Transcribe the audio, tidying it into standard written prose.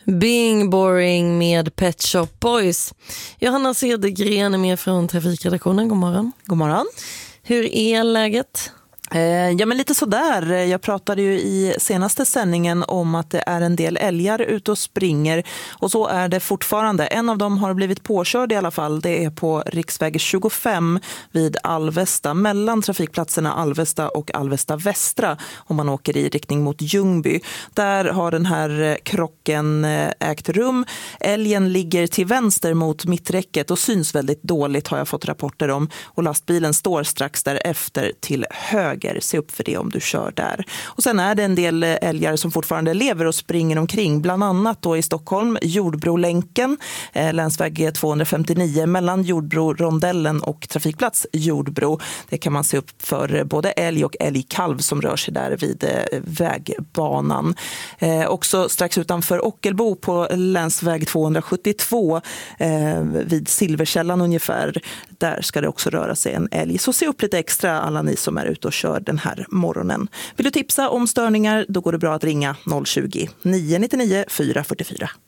Being Boring med Pet Shop Boys. Johanna Cedergren är med från Trafikredaktionen. God morgon. God morgon. Hur är läget? Ja, men lite sådär. Jag pratade ju i senaste sändningen om att det är en del älgar ute och springer. Och så är det fortfarande. En av dem har blivit påkörd i alla fall. Det är på riksväg 25 vid Alvesta. Mellan trafikplatserna Alvesta och Alvesta Västra. Om man åker i riktning mot Ljungby. Där har den här krocken ägt rum. Älgen ligger till vänster mot mitträcket och syns väldigt dåligt, har jag fått rapporter om. Och lastbilen står strax därefter till höger. Se upp för det om du kör där. Och sen är det en del älgar som fortfarande lever och springer omkring. Bland annat då i Stockholm, Jordbrolänken, länsväg 259 mellan Jordbro-rondellen och trafikplats Jordbro. Det kan man se upp för både älg och älgkalv som rör sig där vid vägbanan. Också strax utanför Ockelbo på länsväg 272 vid Silverkällan ungefär. Där ska det också röra sig en älg. Så se upp lite extra alla ni som är ute och kör den här morgonen. Vill du tipsa om störningar, då går det bra att ringa 020 999 444.